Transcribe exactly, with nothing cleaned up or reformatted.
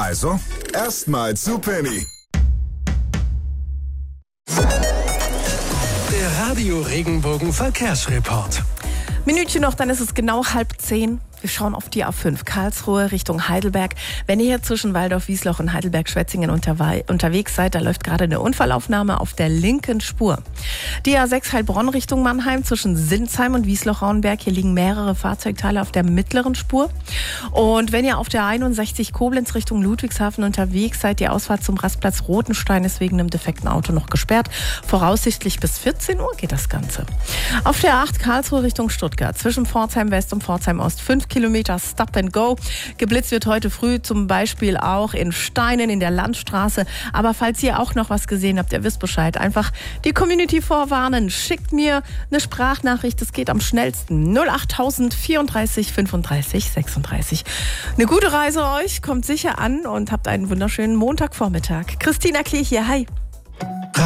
Also, erstmal zu Penny. Der Radio Regenbogen Verkehrsreport. Minütchen noch, dann ist es genau halb zehn. Wir schauen auf die A fünf Karlsruhe Richtung Heidelberg. Wenn ihr hier zwischen Waldorf, Wiesloch und Heidelberg-Schwetzingen unterwe- unterwegs seid, da läuft gerade eine Unfallaufnahme auf der linken Spur. Die A sechs Heilbronn Richtung Mannheim zwischen Sinsheim und Wiesloch-Rauenberg. Hier liegen mehrere Fahrzeugteile auf der mittleren Spur. Und wenn ihr auf der einundsechzig Koblenz Richtung Ludwigshafen unterwegs seid, die Ausfahrt zum Rastplatz Rotenstein ist wegen einem defekten Auto noch gesperrt. Voraussichtlich bis vierzehn Uhr geht das Ganze. Auf der A acht Karlsruhe Richtung Stuttgart zwischen Pforzheim West und Pforzheim Ost fünf Kilometer Stop and Go. Geblitzt wird heute früh zum Beispiel auch in Steinen in der Landstraße. Aber falls ihr auch noch was gesehen habt, ihr wisst Bescheid. Einfach die Community vorwarnen. Schickt mir eine Sprachnachricht. Das geht am schnellsten. null achttausend vierunddreißig fünfunddreißig sechsunddreißig. Eine gute Reise euch. Kommt sicher an und habt einen wunderschönen Montagvormittag. Christina Klee hier. Hi.